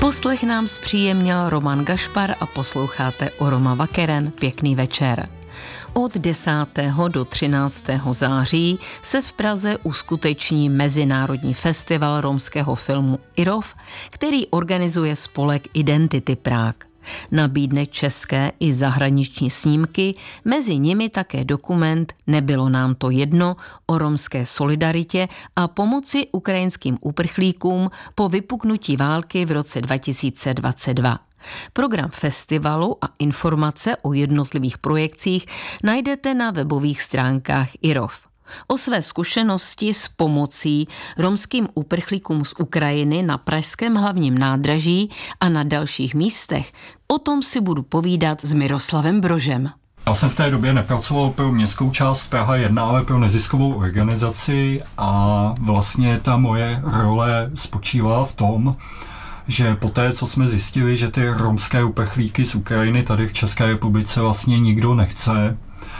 Poslech nám zpříjemnil Roman Gašpar a posloucháte o Roma Vakeren. Pěkný večer. Od 10. do 13. září se v Praze uskuteční Mezinárodní festival romského filmu IROF, který organizuje spolek Identity Prague. Nabídne české i zahraniční snímky, mezi nimi také dokument Nebylo nám to jedno o romské solidaritě a pomoci ukrajinským uprchlíkům po vypuknutí války v roce 2022. Program festivalu a informace o jednotlivých projekcích najdete na webových stránkách IROF. O své zkušenosti s pomocí romským uprchlíkům z Ukrajiny na pražském hlavním nádraží a na dalších místech, o tom si budu povídat s Miroslavem Brožem. Já jsem v té době nepracoval pro městskou část Praha 1, ale pro neziskovou organizaci a vlastně ta moje role spočívala v tom, že poté, co jsme zjistili, že ty romské uprchlíky z Ukrajiny tady v České republice vlastně nikdo nechce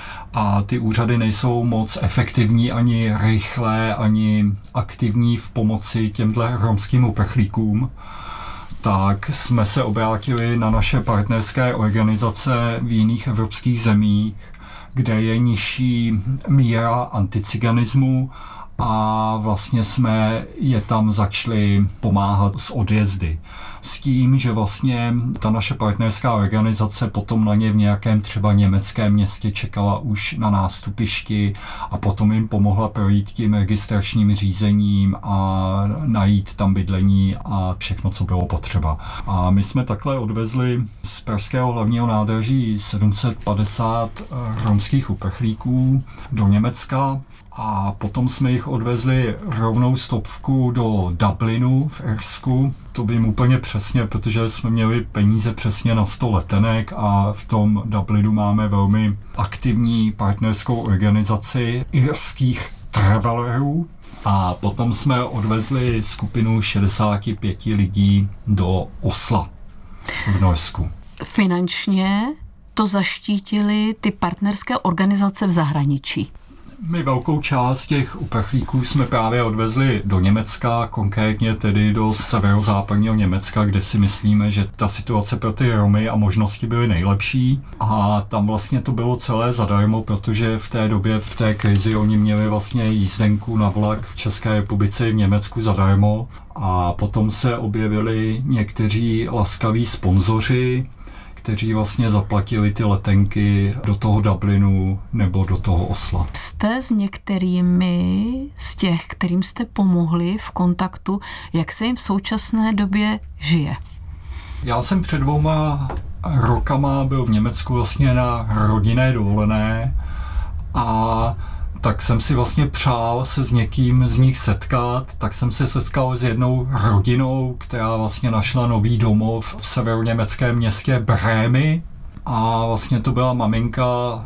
a ty úřady nejsou moc efektivní, ani rychlé, ani aktivní v pomoci těmto romským uprchlíkům, tak jsme se obrátili na naše partnerské organizace v jiných evropských zemích, kde je nižší míra anticiganismu a vlastně jsme je tam začali pomáhat s odjezdy. S tím, že vlastně ta naše partnerská organizace potom na ně v nějakém třeba německém městě čekala už na nástupišti a potom jim pomohla projít tím registračním řízením a najít tam bydlení a všechno, co bylo potřeba. A my jsme takhle odvezli z pražského hlavního nádraží 750 romských uprchlíků do Německa a potom jsme jich odvezli rovnou stovku do Dublinu v Irsku. To vím úplně přesně, protože jsme měli peníze přesně na 100 letenek a v tom Dublinu máme velmi aktivní partnerskou organizaci irských travelerů. A potom jsme odvezli skupinu 65 lidí do Osla v Norsku. Finančně to zaštítili ty partnerské organizace v zahraničí. My velkou část těch uprchlíků jsme právě odvezli do Německa, konkrétně tedy do severozápadního Německa, kde si myslíme, že ta situace pro ty Romy a možnosti byly nejlepší. A tam vlastně to bylo celé zadarmo, protože v té době, v té krizi, oni měli vlastně jízdenku na vlak v České republice i v Německu zadarmo. A potom se objevili někteří laskaví sponzoři, kteří vlastně zaplatili ty letenky do toho Dublinu nebo do toho Osla. Jste s některými z těch, kterým jste pomohli, v kontaktu, jak se jim v současné době žije? Já jsem před 2 rokama byl v Německu vlastně na rodinné dovolené a tak jsem si vlastně přál se s někým z nich setkat, tak jsem se setkal s jednou rodinou, která vlastně našla nový domov v severoněmeckém městě Brémy a vlastně to byla maminka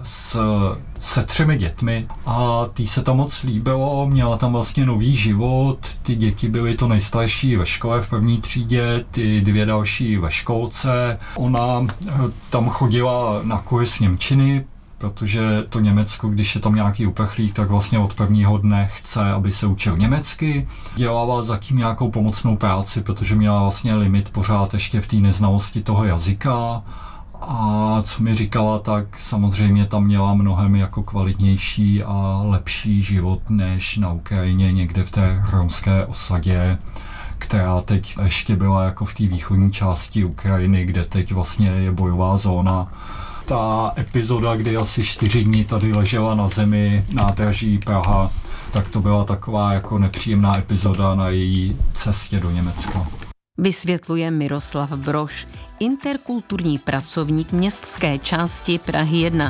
se 3 dětmi a tý se tam moc líbilo, měla tam vlastně nový život, ty děti byly to nejstarší ve škole v 1. třídě, ty 2 další ve školce, ona tam chodila na kurz němčiny, protože to Německo, když je tam nějaký uprchlík, tak vlastně od prvního dne chce, aby se učil německy. Dělala zatím nějakou pomocnou práci, protože měla vlastně limit pořád ještě v té neznalosti toho jazyka. A co mi říkala, tak samozřejmě tam měla mnohem jako kvalitnější a lepší život než na Ukrajině, někde v té romské osadě, která teď ještě byla jako v té východní části Ukrajiny, kde teď vlastně je bojová zóna. Ta epizoda, kdy asi 4 dny tady ležela na zemi nádraží Praha, tak to byla taková jako nepříjemná epizoda na její cestě do Německa. Vysvětluje Miroslav Brož, interkulturní pracovník městské části Prahy 1.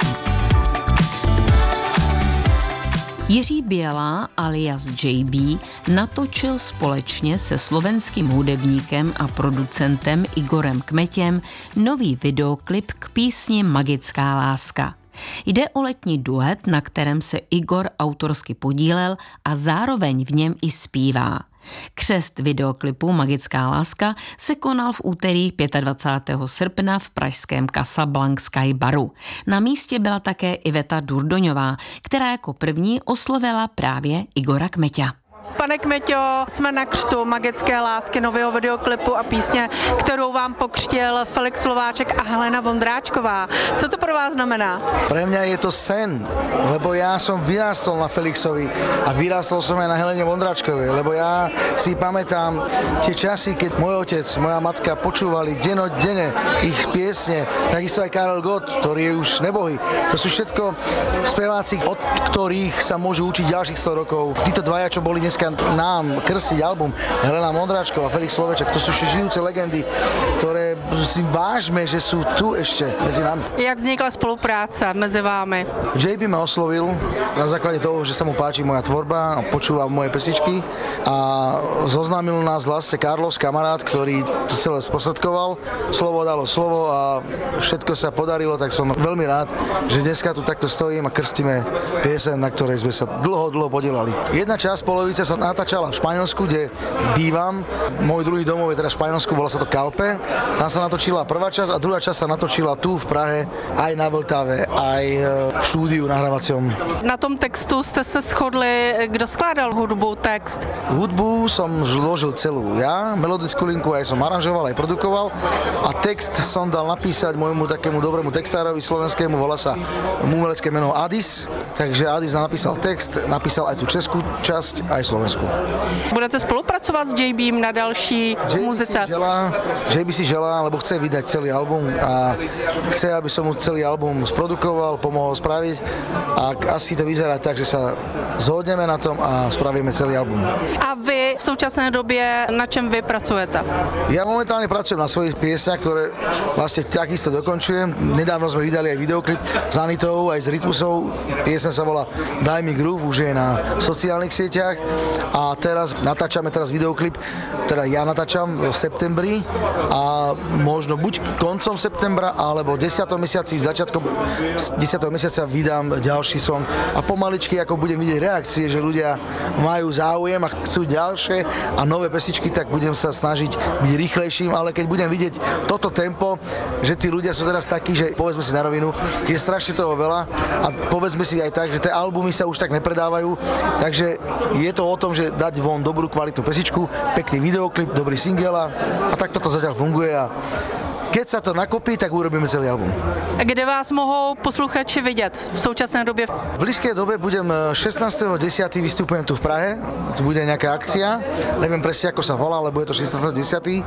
Jiří Bělá alias JB natočil společně se slovenským hudebníkem a producentem Igorem Kmetěm nový videoklip k písni Magická láska. Jde o letní duet, na kterém se Igor autorsky podílel a zároveň v něm i zpívá. Křest videoklipu Magická láska se konal v úterý 25. srpna v pražském Casablanca baru. Na místě byla také Iveta Durdoňová, která jako první oslovila právě Igora Kmeťa. Pane Kmeťo, jsme na křtu Magické lásky, nového videoklipu a písně, kterou vám pokřtil Felix Slováček a Helena Vondráčková. Co to pro vás znamená? Pre mňa je to sen, lebo ja som vyrástol na Felixovi a vyrástol som aj na Helene Vondráčkovej, lebo ja si pamätám tie časy, keď môj otec, moja matka počúvali dennodenne ich piesne, takisto aj Karel Gott, ktorý je už nebohý. To sú všetko speváci, od ktorých sa môžu učiť ďalších 100 rokov. Títo dvaja, čo boli dneska nám krstiť album, Helena Vondráčková a Felix Slováček, to sú žijúce legendy, ktoré si vážme, že sú tu ešte medzi nami. Jak vznikla spolupráce mezi vámi? JB ma oslovil na základe toho, že sa mu páči moja tvorba, počúva moje pesničky a zoznámil nás vlastne Carlos, kamarát, ktorý to celé sprostredkoval. Slovo dalo slovo a všetko sa podarilo, tak som veľmi rád, že dneska tu takto stojím a krstíme pieseň, na ktorej sme sa dlho podielali. Jedna časť polovice sa natáčala v Španielsku, kde bývam. Môj druhý domov je teda v Španielsku, volá sa to Calpe. Tam sa natočila prvá časť a druhá časť sa natočila tu v Prahe, aj na Vltave, aj v štúdiu nahrávacom. Na tom textu jste se shodli, kdo skládal hudbu, text? Hudbu som zložil celú ja, melodickú linku aj som aranžoval, aj produkoval a text som dal napísať môjmu takému dobrému textárovi slovenskému, volá sa umelecké meno Adis, takže Adis napísal text, napísal aj tú českú časť, aj slovenskú. Budete spolupracovat s JBím na další muzice? JB si želá, lebo chce vydať celý album a chce, aby som mu celý album sprodukoval, pomohol spraviť a asi to vyzerá tak, že sa zhodneme na tom a spravíme celý album. A vy v současné době na čem vy pracujete? Ja momentálne pracujem na svojich piesňach, ktoré vlastne takisto dokončujem. Nedávno sme vydali aj videoklip s Anitou, aj s Rytmusou. Piesňa sa volá Daj mi groove, už je na sociálnych sieťach a teraz natáčame videoklip, teda ja natáčam v septembri a možno buď koncom septembra alebo 10. mesiaci, začiatkom 10. mesiaca vydám ďalší song a pomaličky, ako budem vidieť reakcie, že ľudia majú záujem a chcú ďalšie a nové pesničky, tak budem sa snažiť byť rýchlejším, ale keď budem vidieť toto tempo, že tí ľudia sú teraz takí, že povedzme si na rovinu, je strašne toho veľa a povedzme si aj tak, že tie albumy sa už tak nepredávajú, takže je to o tom, že dať von dobrú kvalitnú pesničku, pekný videoklip, dobrý single a takto to zatiaľ funguje a keď sa to nakopí, tak urobíme celý album. A kde vás mohou posluchači vidět v současné době? V blízkej dobe budem 16.10. vystupujem tu v Prahe, tu bude nejaká akcia, neviem presne ako sa volá, lebo je to 16.10.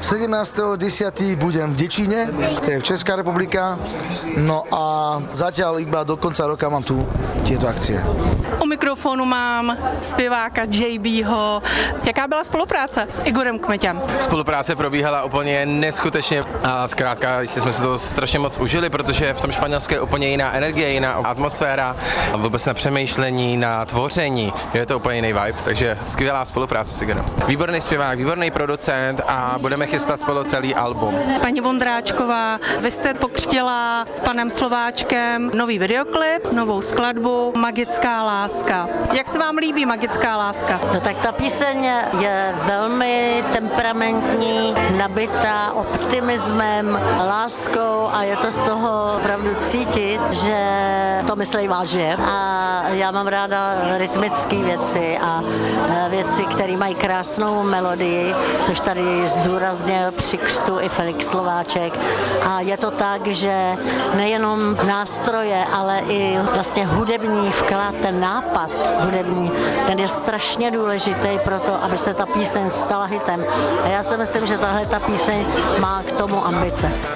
17.10. budem v Dečíne, to je Česká republika, no a zatiaľ iba do konca roka mám tu tieto akcie. U mikrofonu mám zpěváka JBho. Jaká byla spolupráce s Igorem Kmeťem? Spolupráce probíhala úplně neskutečně a zkrátka jistě jsme si to strašně moc užili, protože v tom Španělsku je úplně jiná energie, jiná atmosféra, vůbec na přemýšlení, na tvoření. Je to úplně jiný vibe, takže skvělá spolupráce s Igorem. Výborný zpěvák, výborný producent a budeme chystat spolu celý album. Paní Vondráčková, vy jste pokřtila s panem Slováčkem nový videoklip, novou skladbu Magická láska. Jak se vám líbí Magická láska? No tak ta píseň je velmi temperamentní, nabitá optimismem, láskou a je to z toho opravdu cítit, že to myslí vážně. A já mám ráda rytmické věci a věci, které mají krásnou melodii, což tady zdůraznil při křtu i Felix Slováček. A je to tak, že nejenom nástroje, ale i vlastně hudební vklad, ten nápad hudební, ten je strašně důležitý pro to, aby se ta píseň stala hitem. A já si myslím, že tahle ta píseň má k tomu ambice.